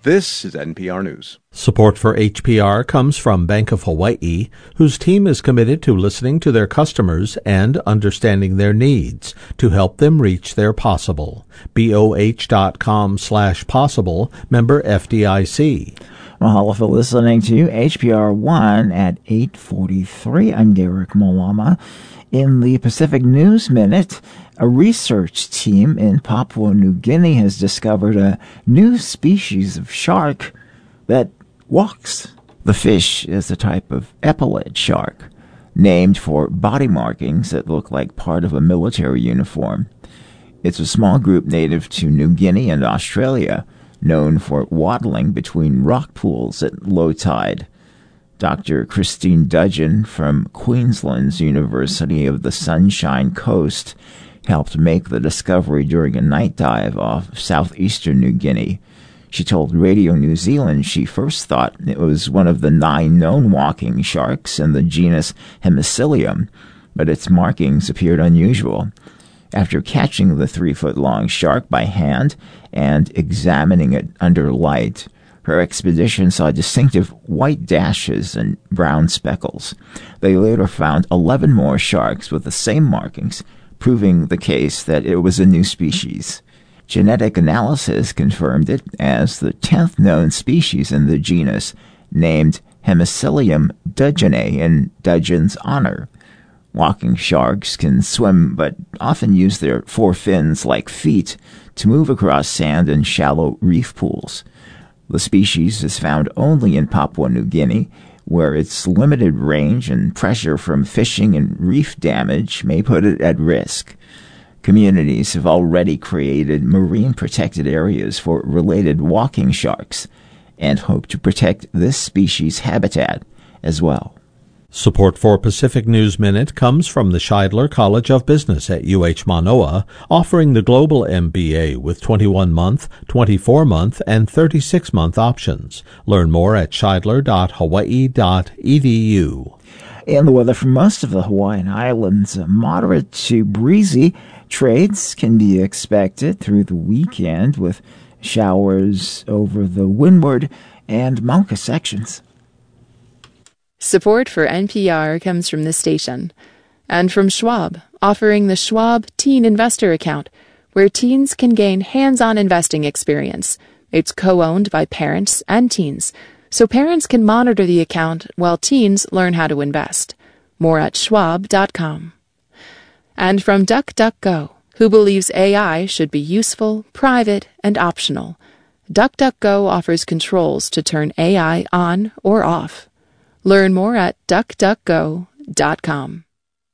This is NPR News. Support for HPR comes from Bank of Hawaii, whose team is committed to listening to their customers and understanding their needs to help them reach their possible. BOH.com/possible, member FDIC. Mahalo for listening to HPR 1 at 8:43. I'm Derek Malama. In the Pacific News Minute, a research team in Papua New Guinea has discovered a new species of shark that walks. The fish is a type of epaulet shark, named for body markings that look like part of a military uniform. It's a small group native to New Guinea and Australia, known for waddling between rock pools at low tide. Dr. Christine Dudgeon from Queensland's University of the Sunshine Coast helped make the discovery during a night dive off southeastern New Guinea. She told Radio New Zealand she first thought it was one of the 9 known walking sharks in the genus Hemicillium, but its markings appeared unusual. After catching the 3-foot-long shark by hand and examining it under light, her expedition saw distinctive white dashes and brown speckles. They later found 11 more sharks with the same markings, proving the case that it was a new species. Genetic analysis confirmed it as the 10th known species in the genus, named Hemicillium dudgeonei in Dudgeon's honor. Walking sharks can swim but often use their 4 fins like feet to move across sand and shallow reef pools. The species is found only in Papua New Guinea, where its limited range and pressure from fishing and reef damage may put it at risk. Communities have already created marine protected areas for related walking sharks and hope to protect this species' habitat as well. Support for Pacific News Minute comes from the Scheidler College of Business at UH Manoa, offering the Global MBA with 21-month, 24-month, and 36-month options. Learn more at scheidler.hawaii.edu. And the weather for most of the Hawaiian Islands, moderate to breezy. Trades can be expected through the weekend with showers over the Windward and Mauka sections. Support for NPR comes from this station and from Schwab, offering the Schwab Teen Investor Account, where teens can gain hands-on investing experience. It's co-owned by parents and teens, so parents can monitor the account while teens learn how to invest. More at schwab.com. And from DuckDuckGo, who believes AI should be useful, private, and optional. DuckDuckGo offers controls to turn AI on or off. Learn more at duckduckgo.com.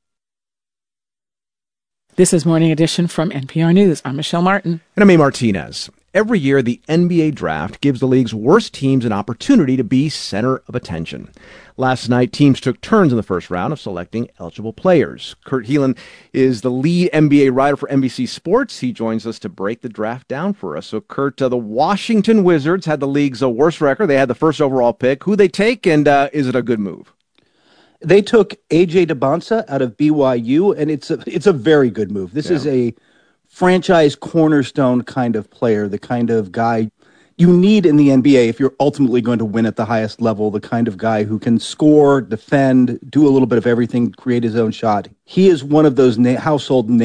This is Morning Edition from NPR News. I'm Michelle Martin. And I'm A. Martinez. Every year, the NBA draft gives the league's worst teams an opportunity to be center of attention. Last night, teams took turns in the first round of selecting eligible players. Kurt Helin is the lead NBA writer for NBC Sports. He joins us to break the draft down for us. So, Kurt, the Washington Wizards had the league's worst record. They had the first overall pick. Who they take, and is it a good move? They took A.J. Debonsa out of BYU, and it's a very good move. This is a franchise cornerstone kind of player, the kind of guy you need in the NBA if you're ultimately going to win at the highest level, the kind of guy who can score, defend, do a little bit of everything, create his own shot. He is one of those household names